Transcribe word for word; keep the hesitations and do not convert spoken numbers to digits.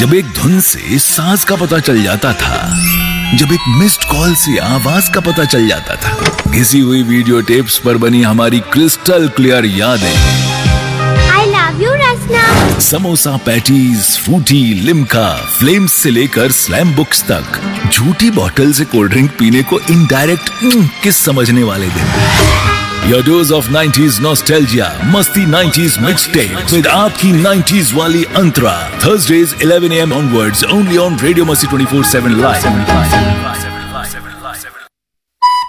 जब एक धुन से सांस का पता चल जाता था, जब एक मिस्ड कॉल से आवाज का पता चल जाता था, घिसी हुई वीडियो टेप्स पर बनी हमारी क्रिस्टल क्लियर यादें। I love you, Rasna. Samosa patties, Frooti, Limca, flames से लेकर स्लैम बुक्स तक, झूठी बोतल से कोल्ड ड्रिंक पीने को इनडायरेक्ट किस समझने वाले दिन। Your dose of nineties nostalgia, मस्ती nineties mixtape with आपकी nineties वाली अंतरा. Thursdays eleven a m onwards only on Radio Masti twenty-four seven Live.